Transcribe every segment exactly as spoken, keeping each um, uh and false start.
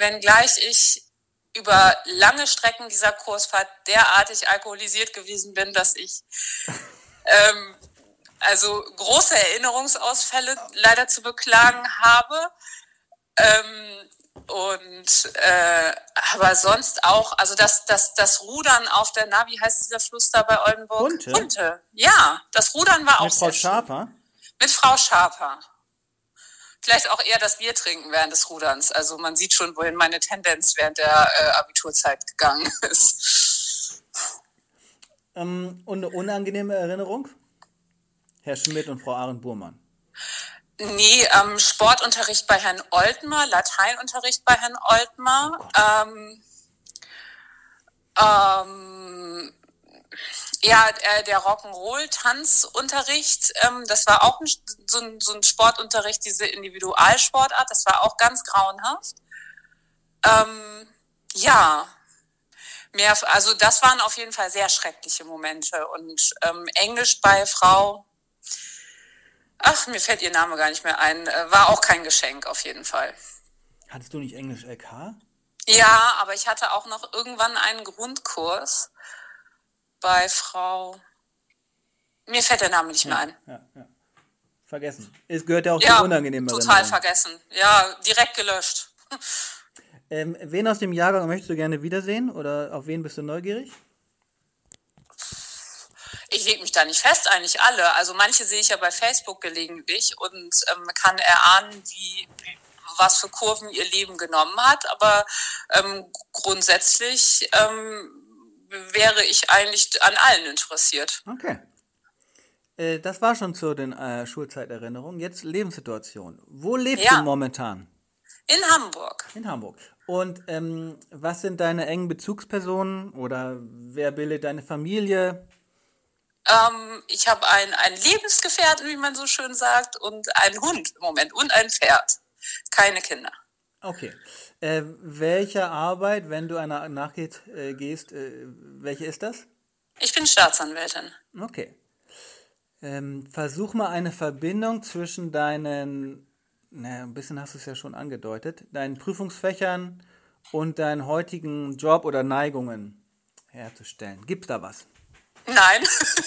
wenngleich ich über lange Strecken dieser Kursfahrt derartig alkoholisiert gewesen bin, dass ich ähm, also große Erinnerungsausfälle leider zu beklagen habe. Ähm, und äh, aber sonst auch, also das, das, das Rudern auf der, na, wie heißt dieser Fluss da bei Oldenburg? Hunte? Hunte. Ja, das Rudern war auch Mit Frau sehr Schaper? schön. Mit Frau Schaper. Vielleicht auch eher das Bier trinken während des Ruderns. Also man sieht schon, wohin meine Tendenz während der äh, Abiturzeit gegangen ist. Ähm, und eine unangenehme Erinnerung? Herr Schmidt und Frau Arendt-Burmann. Nee, ähm, Sportunterricht bei Herrn Oltmer, Lateinunterricht bei Herrn Oltmer. Oh ähm, ähm, ja, äh, der Rock'n'Roll-Tanzunterricht, ähm, das war auch ein, so, ein, so ein Sportunterricht, diese Individualsportart, das war auch ganz grauenhaft. Ähm, ja, mehr, also das waren auf jeden Fall sehr schreckliche Momente. Und ähm, Englisch bei Frau, ach, mir fällt ihr Name gar nicht mehr ein, äh, war auch kein Geschenk auf jeden Fall. Hattest du nicht Englisch L K? Ja, aber ich hatte auch noch irgendwann einen Grundkurs bei Frau, mir fällt der Name nicht mehr Ja, ein. ja, ja. Vergessen. Es gehört ja auch Ja, zu unangenehmen total Erinnerungen. vergessen. Ja, direkt gelöscht. Ähm, wen aus dem Jahrgang möchtest du gerne wiedersehen? Oder auf wen bist du neugierig? Ich lege mich da nicht fest, eigentlich alle. Also manche sehe ich ja bei Facebook gelegentlich und ähm, kann erahnen, wie, wie, was für Kurven ihr Leben genommen hat. Aber ähm, grundsätzlich ähm, wäre ich eigentlich an allen interessiert. Okay. Äh, das war schon zu den äh, Schulzeiterinnerungen. Jetzt Lebenssituation. Wo lebst Ja. du momentan? In Hamburg. In Hamburg. Und ähm, was sind deine engen Bezugspersonen oder wer bildet deine Familie? Ähm, ich habe einen, einen Lebensgefährten, wie man so schön sagt, und einen Hund im Moment und ein Pferd. Keine Kinder. Okay. Äh, welche Arbeit, wenn du einer nachgehst, äh, gehst, äh, welche ist das? Ich bin Staatsanwältin. Okay. Ähm, versuch mal eine Verbindung zwischen deinen, naja, ein bisschen hast du es ja schon angedeutet, deinen Prüfungsfächern und deinen heutigen Job oder Neigungen herzustellen. Gibt's da was? Nein.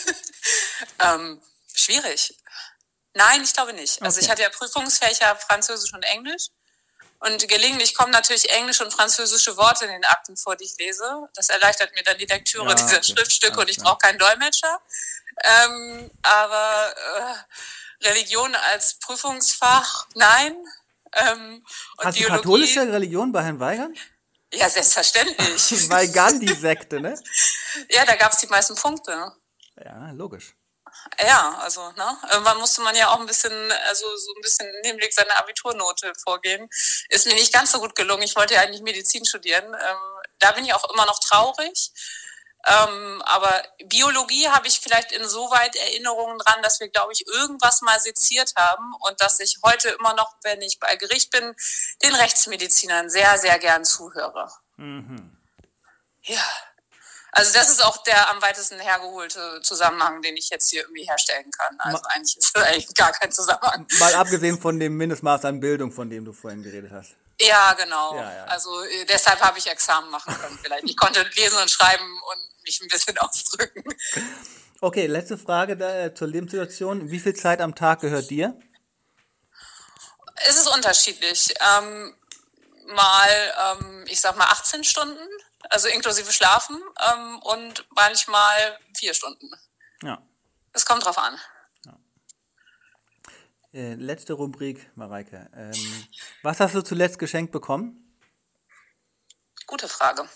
ähm, schwierig. Nein, ich glaube nicht. Also Okay. ich hatte ja Prüfungsfächer Französisch und Englisch. Und gelegentlich kommen natürlich englische und französische Worte in den Akten vor, die ich lese. Das erleichtert mir dann die Lektüre Ja, dieser okay. Schriftstücke Alles und ich klar. brauche keinen Dolmetscher. Ähm, aber äh, Religion als Prüfungsfach, nein. Ähm, und Hast du Biologie, katholische Religion bei Herrn Weigand? ja, selbstverständlich. Bei Gandhi-Sekte, ne? Ja, da gab es die meisten Punkte. Ja, logisch. Ja, also, ne, irgendwann musste man ja auch ein bisschen, also so ein bisschen im Hinblick seiner Abiturnote vorgehen. Ist mir nicht ganz so gut gelungen. Ich wollte ja eigentlich Medizin studieren. Ähm, da bin ich auch immer noch traurig. Ähm, aber Biologie habe ich vielleicht insoweit Erinnerungen dran, dass wir, glaube ich, irgendwas mal seziert haben und dass ich heute immer noch, wenn ich bei Gericht bin, den Rechtsmedizinern sehr, sehr gern zuhöre. Mhm. Ja. Also das ist auch der am weitesten hergeholte Zusammenhang, den ich jetzt hier irgendwie herstellen kann. Also Ma- eigentlich ist das eigentlich gar kein Zusammenhang. Mal abgesehen von dem Mindestmaß an Bildung, von dem du vorhin geredet hast. Ja, genau. Ja, ja. Also äh, deshalb habe ich Examen machen können vielleicht. Ich konnte lesen und schreiben und mich ein bisschen ausdrücken. Okay, letzte Frage da, äh, zur Lebenssituation. Wie viel Zeit am Tag gehört dir? Es ist unterschiedlich. Ähm, mal, ähm, ich sag mal achtzehn Stunden, also inklusive Schlafen, ähm, und manchmal vier Stunden. Ja. Es kommt drauf an. Äh, letzte Rubrik, Mareike. Ähm, was hast du zuletzt geschenkt bekommen? Gute Frage.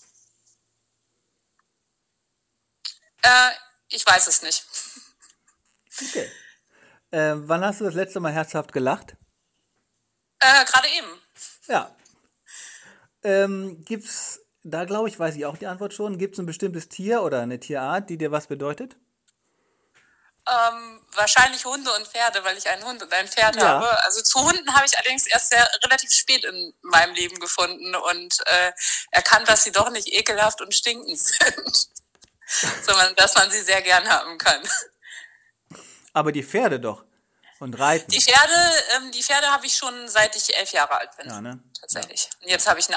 Äh, ich weiß es nicht. Okay. Äh, wann hast du das letzte Mal herzhaft gelacht? Äh, gerade eben. Ja. Ähm, gibt's, da glaube ich, weiß ich auch die Antwort schon, gibt es ein bestimmtes Tier oder eine Tierart, die dir was bedeutet? Ähm, wahrscheinlich Hunde und Pferde, weil ich einen Hund und ein Pferd Ja. habe. Also zu Hunden habe ich allerdings erst sehr relativ spät in meinem Leben gefunden und äh, erkannt, dass sie doch nicht ekelhaft und stinkend sind, sondern dass man sie sehr gern haben kann. Aber die Pferde doch. Und Reiten. Die Pferde, ähm, die Pferde habe ich schon seit ich elf Jahre alt bin. Ja, ne? Tatsächlich. Und jetzt habe ich eine